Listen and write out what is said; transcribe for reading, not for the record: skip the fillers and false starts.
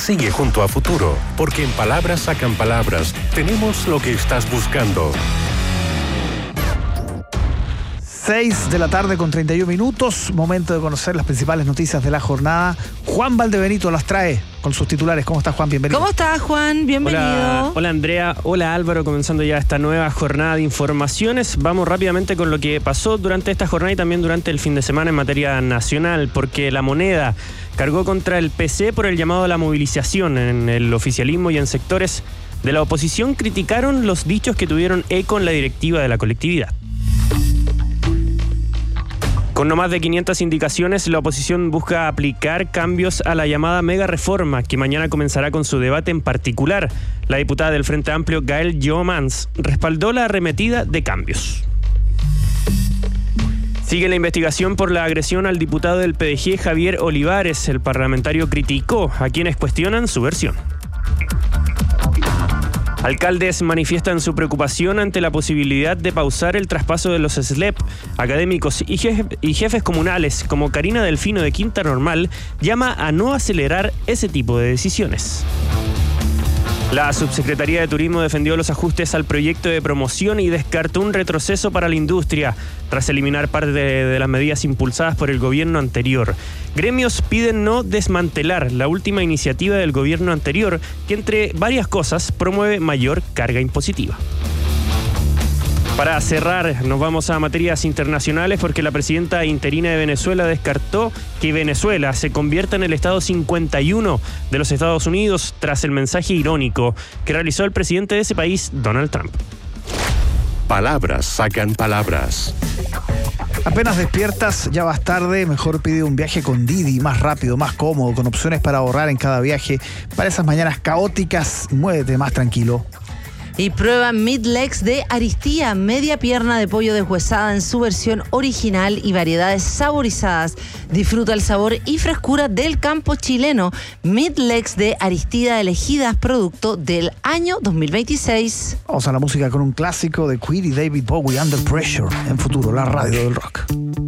Sigue junto a Futuro, porque en Palabras Sacan Palabras tenemos lo que estás buscando. 6 de la tarde con 31 minutos, momento de conocer las principales noticias de la jornada. Juan Valdebenito las trae con sus titulares. ¿Cómo estás, Juan? Bienvenido. ¿Cómo estás, Juan? Bienvenido. Hola Andrea, hola Álvaro, comenzando ya esta nueva jornada de informaciones. Vamos rápidamente con lo que pasó durante esta jornada y también durante el fin de semana en materia nacional, porque La Moneda cargó contra el PC por el llamado a la movilización. En el oficialismo y en sectores de la oposición criticaron los dichos que tuvieron eco en la directiva de la colectividad. Con no más de 500 indicaciones, la oposición busca aplicar cambios a la llamada mega reforma, que mañana comenzará con su debate en particular. La diputada del Frente Amplio, Gael Jomans, respaldó la arremetida de cambios. Sigue la investigación por la agresión al diputado del PDG, Javier Olivares. El parlamentario criticó a quienes cuestionan su versión. Alcaldes manifiestan su preocupación ante la posibilidad de pausar el traspaso de los SLEP. Académicos y jefes comunales como Karina Delfino de Quinta Normal llama a no acelerar ese tipo de decisiones. La Subsecretaría de Turismo defendió los ajustes al proyecto de promoción y descartó un retroceso para la industria, tras eliminar parte de las medidas impulsadas por el gobierno anterior. Gremios piden no desmantelar la última iniciativa del gobierno anterior, que entre varias cosas promueve mayor carga impositiva. Para cerrar, nos vamos a materias internacionales porque la presidenta interina de Venezuela descartó que Venezuela se convierta en el estado 51 de los Estados Unidos tras el mensaje irónico que realizó el presidente de ese país, Donald Trump. Palabras Sacan Palabras. Apenas despiertas, ya vas tarde, mejor pide un viaje con Didi, más rápido, más cómodo, con opciones para ahorrar en cada viaje. Para esas mañanas caóticas, muévete más tranquilo. Y prueba Meat Legs de Aristía, media pierna de pollo deshuesada en su versión original y variedades saborizadas. Disfruta el sabor y frescura del campo chileno. Meat Legs de Aristía, elegidas producto del año 2026. Vamos a la música con un clásico de Queen y David Bowie, Under Pressure, en Futuro, la radio del rock.